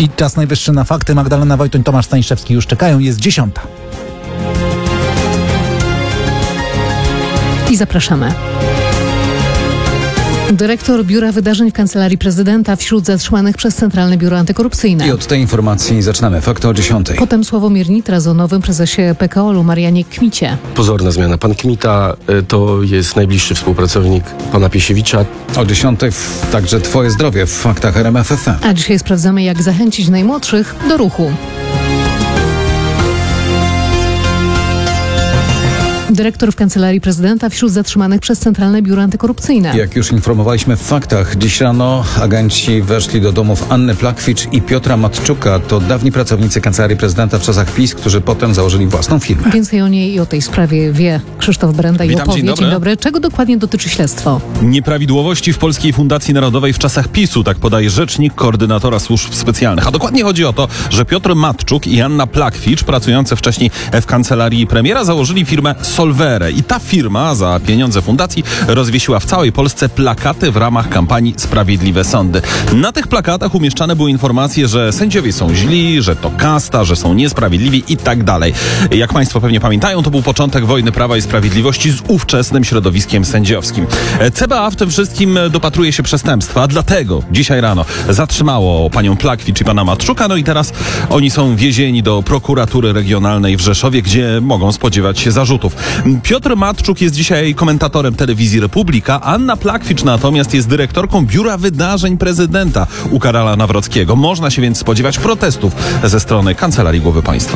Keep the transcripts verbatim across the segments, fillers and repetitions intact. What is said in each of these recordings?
I czas najwyższy na fakty. Magdalena Wojtoń, Tomasz Staniszewski już czekają. Jest dziesiąta. I zapraszamy. Dyrektor Biura Wydarzeń w Kancelarii Prezydenta wśród zatrzymanych przez Centralne Biuro Antykorupcyjne. I od tej informacji zaczynamy. Fakty o dziesiątej. Potem Sławomir Nitras o nowym prezesie P K O L u Marianie Kmicie. Pozorna zmiana. Pan Kmita to jest najbliższy współpracownik pana Piesiewicza. O dziesiątej także Twoje zdrowie w faktach R M F F M. A dzisiaj sprawdzamy, jak zachęcić najmłodszych do ruchu. Dyrektor w Kancelarii Prezydenta wśród zatrzymanych przez Centralne Biuro Antykorupcyjne. Jak już informowaliśmy w faktach, dziś rano agenci weszli do domów Anny Plakwicz i Piotra Matczuka. To dawni pracownicy Kancelarii Prezydenta w czasach PiS, którzy potem założyli własną firmę. Więcej o niej i o tej sprawie wie Krzysztof Brenda i Witam, opowie. dzień dobry. Dzień dobry. Czego dokładnie dotyczy śledztwo? Nieprawidłowości w Polskiej Fundacji Narodowej w czasach PiSu, tak podaje rzecznik koordynatora służb specjalnych. A dokładnie chodzi o to, że Piotr Matczuk i Anna Plakwicz, pracujące wcześniej w kancelarii premiera, założyli firmę Solvere. I ta firma za pieniądze fundacji rozwiesiła w całej Polsce plakaty w ramach kampanii Sprawiedliwe Sądy. Na tych plakatach umieszczane były informacje, że sędziowie są źli, że to kasta, że są niesprawiedliwi i tak dalej. Jak Państwo pewnie pamiętają, to był początek wojny Prawa i Sprawiedliwości z ówczesnym środowiskiem sędziowskim. C B A w tym wszystkim dopatruje się przestępstwa, a dlatego dzisiaj rano zatrzymało panią Plakwicz i pana Matczuka, no i teraz oni są wiezieni do prokuratury regionalnej w Rzeszowie, gdzie mogą spodziewać się zarzutów. Piotr Matczuk jest dzisiaj komentatorem telewizji Republika, Anna Plakwicz natomiast jest dyrektorką Biura Wydarzeń Prezydenta u Karola Nawrockiego. Można się więc spodziewać protestów ze strony Kancelarii Głowy Państwa.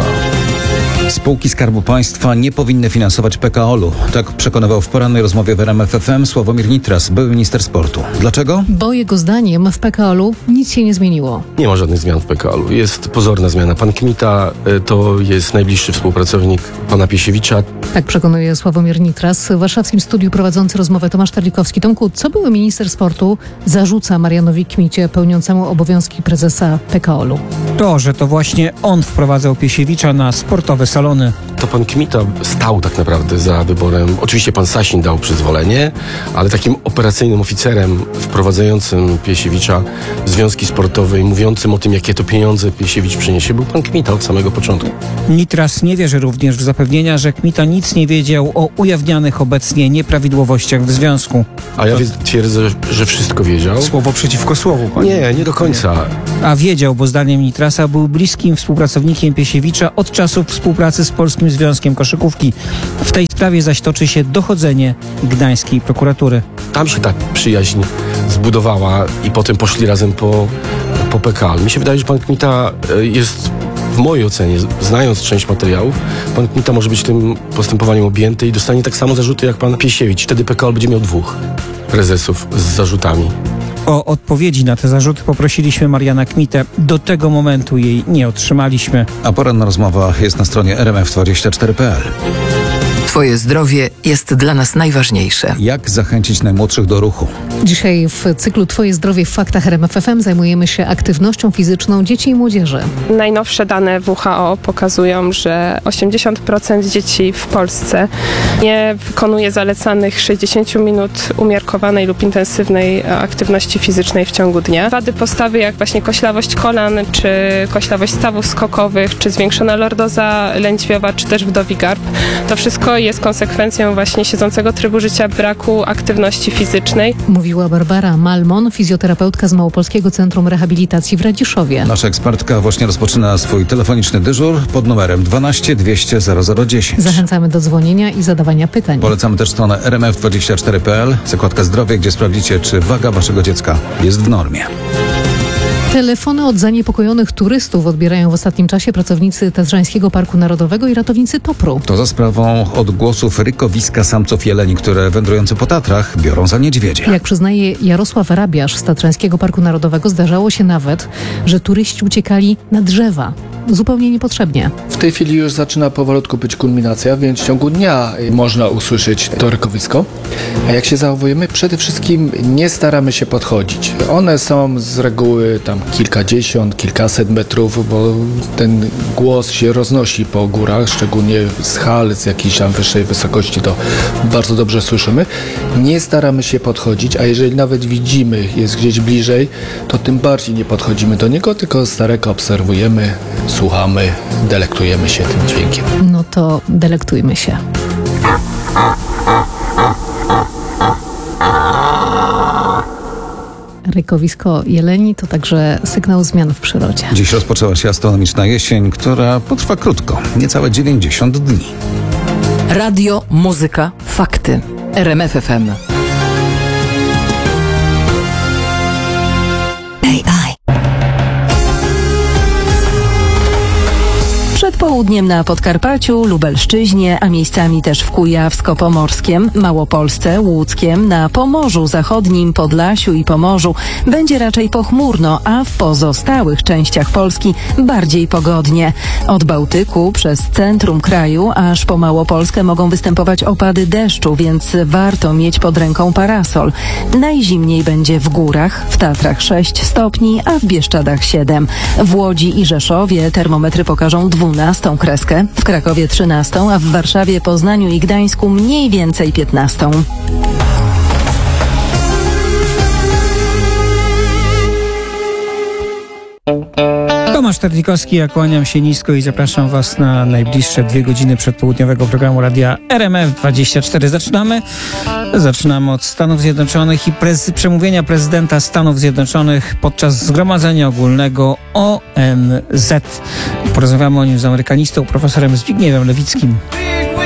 Spółki Skarbu Państwa nie powinny finansować P K O L u. Tak przekonywał w porannej rozmowie w R M F F M Sławomir Nitras, były minister sportu. Dlaczego? Bo jego zdaniem w P K O L u nic się nie zmieniło. Nie ma żadnych zmian w P K O L u. Jest pozorna zmiana. Pan Kmita to jest najbliższy współpracownik pana Piesiewicza. Tak przekonuje Sławomir Nitras. W warszawskim studiu prowadzący rozmowę Tomasz Terlikowski. Tomku, co były minister sportu zarzuca Marianowi Kmicie, pełniącemu obowiązki prezesa P K O L u? To, że to właśnie on wprowadzał Piesiewicza na sportowe salony. To pan Kmita stał tak naprawdę za wyborem. Oczywiście pan Sasin dał przyzwolenie, ale takim operacyjnym oficerem wprowadzającym Piesiewicza w związki sportowe i mówiącym o tym, jakie to pieniądze Piesiewicz przyniesie, był pan Kmita od samego początku. Nitras nie wierzy również w zapewnienia, że Kmita nic nie wiedział o ujawnianych obecnie nieprawidłowościach w związku. A ja wie- twierdzę, że wszystko wiedział. Słowo przeciwko słowu, panie. Nie, nie do końca. A wiedział, bo zdaniem Nitrasa był bliskim współpracownikiem Piesiewicza od czasów współpracy z Polskim Związkiem Koszykówki. W tej sprawie zaś toczy się dochodzenie gdańskiej prokuratury. Tam się ta przyjaźń zbudowała i potem poszli razem po, po P K O L. Mi się wydaje, że pan Kmita e, jest, w mojej ocenie, znając część materiałów, pan Kmita może być tym postępowaniem objęty i dostanie tak samo zarzuty jak pan Piesiewicz. Wtedy P K O L będzie miał dwóch prezesów z zarzutami. O odpowiedzi na te zarzuty poprosiliśmy Mariana Kmitę. Do tego momentu jej nie otrzymaliśmy. A poranna rozmowa jest na stronie R M F dwadzieścia cztery kropka p l. Twoje zdrowie jest dla nas najważniejsze. Jak zachęcić najmłodszych do ruchu? Dzisiaj w cyklu Twoje zdrowie w faktach R M F F M zajmujemy się aktywnością fizyczną dzieci i młodzieży. Najnowsze dane W H O pokazują, że osiemdziesiąt procent dzieci w Polsce nie wykonuje zalecanych sześćdziesiąt minut umiarkowanej lub intensywnej aktywności fizycznej w ciągu dnia. Wady postawy jak właśnie koślawość kolan, czy koślawość stawów skokowych, czy zwiększona lordoza lędźwiowa, czy też wdowi garb, to wszystko jest konsekwencją właśnie siedzącego trybu życia, braku aktywności fizycznej. Mówiła Barbara Malmon, fizjoterapeutka z Małopolskiego Centrum Rehabilitacji w Radziszowie. Nasza ekspertka właśnie rozpoczyna swój telefoniczny dyżur pod numerem dwanaście dwieście zero zero dziesięć. Zachęcamy do dzwonienia i zadawania pytań. Polecamy też stronę R M F dwadzieścia cztery kropka p l, zakładka zdrowie, gdzie sprawdzicie, czy waga waszego dziecka jest w normie. Telefony od zaniepokojonych turystów odbierają w ostatnim czasie pracownicy Tatrzańskiego Parku Narodowego i ratownicy Topru. To za sprawą odgłosów rykowiska samców jeleni, które wędrujące po Tatrach biorą za niedźwiedzie. Jak przyznaje Jarosław Rabiasz z Tatrzańskiego Parku Narodowego, zdarzało się nawet, że turyści uciekali na drzewa. zupełnie niepotrzebnie. W tej chwili już zaczyna powolutku być kulminacja, więc w ciągu dnia można usłyszeć to rykowisko. A jak się zachowujemy? Przede wszystkim nie staramy się podchodzić. One są z reguły tam kilkadziesiąt, kilkaset metrów, bo ten głos się roznosi po górach, szczególnie z hal, z jakiejś tam wyższej wysokości, to bardzo dobrze słyszymy. Nie staramy się podchodzić, a jeżeli nawet widzimy, jest gdzieś bliżej, to tym bardziej nie podchodzimy do niego, tylko z daleka obserwujemy, słuchamy, delektujemy się tym dźwiękiem. No to delektujmy się. Rykowisko jeleni to także sygnał zmian w przyrodzie. Dziś rozpoczęła się astronomiczna jesień, która potrwa krótko, niecałe dziewięćdziesiąt dni. Radio, muzyka, fakty. R M F F M. Przed południem na Podkarpaciu, Lubelszczyźnie, a miejscami też w Kujawsko-Pomorskiem, Małopolsce, Łódzkiem, na Pomorzu Zachodnim, Podlasiu i Pomorzu będzie raczej pochmurno, a w pozostałych częściach Polski bardziej pogodnie. Od Bałtyku przez centrum kraju aż po Małopolskę mogą występować opady deszczu, więc warto mieć pod ręką parasol. Najzimniej będzie w górach, w Tatrach sześć stopni, a w Bieszczadach siedem. W Łodzi i Rzeszowie termometry pokażą dwunastą kreskę, w Krakowie trzynastą, a w Warszawie, Poznaniu i Gdańsku mniej więcej piętnastą. Tomasz Terlikowski, ja kłaniam się nisko i zapraszam Was na najbliższe dwie godziny przedpołudniowego programu Radia R M F dwadzieścia cztery. Zaczynamy. Zaczynamy od Stanów Zjednoczonych i prez, przemówienia prezydenta Stanów Zjednoczonych podczas Zgromadzenia Ogólnego O N Z. Porozmawiamy o nim z amerykanistą, profesorem Zbigniewem Lewickim.